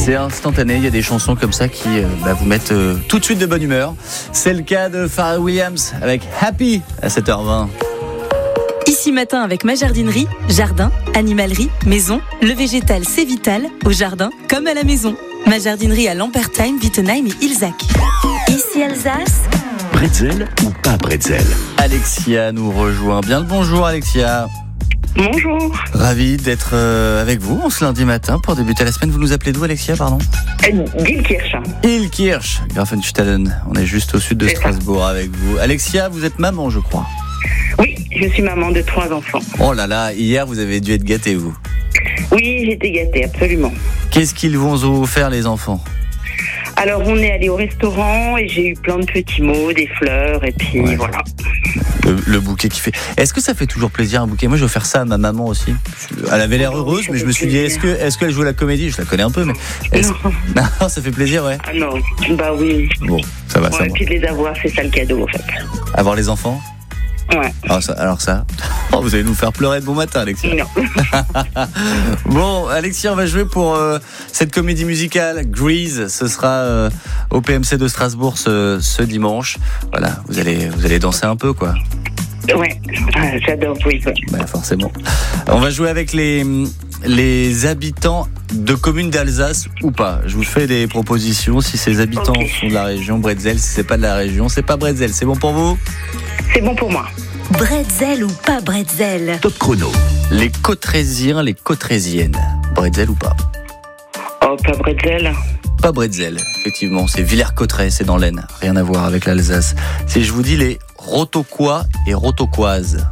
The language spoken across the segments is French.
C'est instantané, il y a des chansons comme ça qui vous mettent tout de suite de bonne humeur. C'est le cas de Pharrell Williams avec Happy à 7h20. Ici matin avec ma jardinerie, jardin, animalerie, maison, le végétal c'est vital, au jardin comme à la maison. Ma jardinerie à Lampertheim, Wittenheim et Ilzac. Ici Alsace. Bretzel ou pas bretzel? Alexia nous rejoint. Bien le bonjour Alexia. Bonjour. Ravi d'être avec vous en ce lundi matin pour débuter la semaine. Vous nous appelez d'où Alexia, pardon? Dielkirch. Ilkirch, Grafenstaden. On est juste au sud de Strasbourg avec vous. Alexia, vous êtes maman, je crois. Oui, je suis maman de 3 enfants. Oh là là, hier vous avez dû être gâtés, vous. Oui, j'ai été gâtée, absolument. Qu'est-ce qu'ils vont vous faire, les enfants? Alors, on est allé au restaurant et j'ai eu plein de petits mots, des fleurs, et puis voilà. Le bouquet qui fait. Est-ce que ça fait toujours plaisir un bouquet? Moi, je vais faire ça à ma maman aussi. Elle avait l'air heureuse, mais je me suis dit, est-ce qu'elle joue à la comédie? Je la connais un peu, mais. Non, ça fait plaisir, ouais. Ah non, bah oui. Bon, ça va, ça Et va. puis de les avoir, c'est ça le cadeau, en fait. Avoir les enfants? Ouais. Alors ça, vous allez nous faire pleurer de bon matin, Alexia. Non. Bon, Alexia, on va jouer pour cette comédie musicale Grease. Ce sera au PMC de Strasbourg ce dimanche. Voilà, vous allez danser un peu, quoi. Ouais, j'adore, oui. Bah, forcément. On va jouer avec les habitants de communes d'Alsace ou pas. Je vous fais des propositions. Si ces habitants sont de la région, bretzel. Si c'est pas de la région, c'est pas bretzel. C'est bon pour vous? C'est bon pour moi. Bretzel ou pas bretzel? Top chrono. Les Cotrésiens, les Cotrésiennes. Bretzel ou pas? Oh, pas bretzel. Pas bretzel, effectivement. C'est Villers-Cotterêts, c'est dans l'Aisne. Rien à voir avec l'Alsace. Si je vous dis les Rotoquois et Rotoquoises.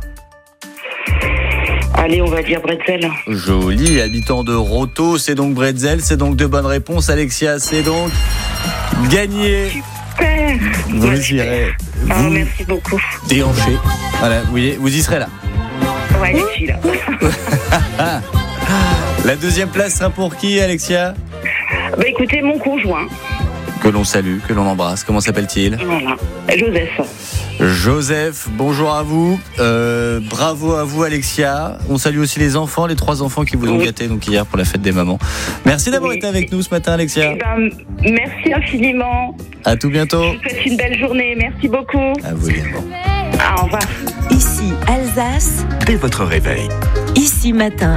Allez, on va dire bretzel. Joli, habitant de Roto, c'est donc bretzel. C'est donc de bonnes réponses, Alexia. C'est donc gagné. Super. Vous irez. Oh, merci beaucoup. Déhanché. Voilà, vous voyez, vous y serez là. Ouais, je suis là. La deuxième place sera pour qui, Alexia? Bah écoutez, mon conjoint. Que l'on salue, que l'on embrasse. Comment s'appelle-t-il? Voilà. Joseph. Joseph, bonjour à vous. Bravo à vous, Alexia. On salue aussi les enfants, les 3 enfants qui vous ont gâtés donc hier pour la fête des mamans. Merci d'avoir été avec nous ce matin, Alexia. Eh ben, merci infiniment. À tout bientôt. Je vous souhaite une belle journée. Merci beaucoup. À vous également. Au revoir. Ici Alsace. Dès votre réveil. Ici matin.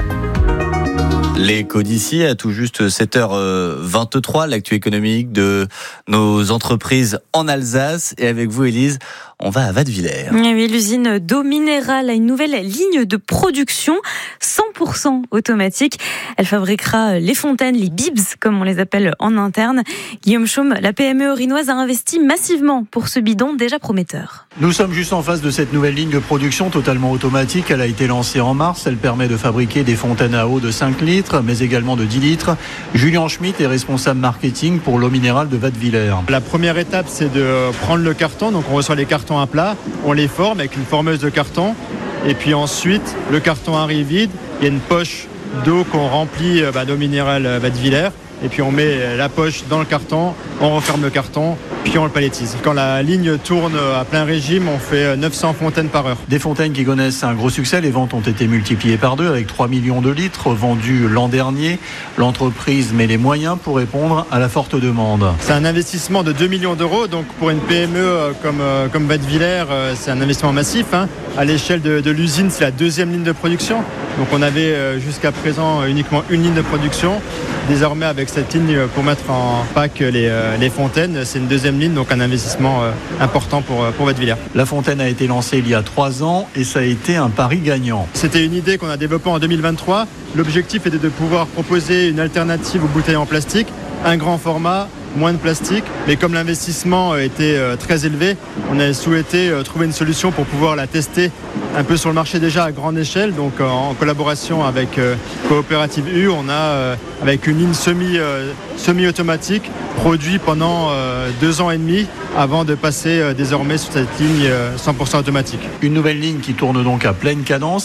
L'écho d'ici à tout juste 7h23, l'actu économique de nos entreprises en Alsace. Et avec vous, Élise, on va à Wattwiller. Oui, l'usine d'eau minérale a une nouvelle ligne de production 100% automatique. Elle fabriquera les fontaines, les bibs, comme on les appelle en interne. Guillaume Chaume, la PME rinoise a investi massivement pour ce bidon déjà prometteur. Nous sommes juste en face de cette nouvelle ligne de production totalement automatique. Elle a été lancée en mars. Elle permet de fabriquer des fontaines à eau de 5 litres, mais également de 10 litres. Julien Schmitt est responsable marketing pour l'eau minérale de Wattwiller. La première étape, c'est de prendre le carton. Donc on reçoit les cartons à plat, on les forme avec une formeuse de carton. Et puis ensuite, le carton arrive vide. Il y a une poche d'eau qu'on remplit d'eau minérale Wattwiller. Et puis on met la poche dans le carton, on referme le carton, puis on le paletise. Quand la ligne tourne à plein régime, on fait 900 fontaines par heure. Des fontaines qui connaissent un gros succès. Les ventes ont été multipliées par 2 avec 3 millions de litres vendus l'an dernier. L'entreprise met les moyens pour répondre à la forte demande. C'est un investissement de 2 millions d'euros. Donc pour une PME comme Wattwiller, c'est un investissement massif. À l'échelle de l'usine, c'est la 2e ligne de production. Donc on avait jusqu'à présent uniquement une ligne de production. Désormais, avec cette ligne pour mettre en pack les fontaines, c'est une 2e ligne, donc un investissement important pour Wattwiller. La fontaine a été lancée il y a 3 ans et ça a été un pari gagnant. C'était une idée qu'on a développée en 2023. L'objectif était de pouvoir proposer une alternative aux bouteilles en plastique, un grand format, moins de plastique, mais comme l'investissement était très élevé, on a souhaité trouver une solution pour pouvoir la tester un peu sur le marché déjà à grande échelle. Donc en collaboration avec Coopérative U, on a avec une ligne semi-automatique produit pendant 2 ans et demi avant de passer désormais sur cette ligne 100% automatique. Une nouvelle ligne qui tourne donc à pleine cadence.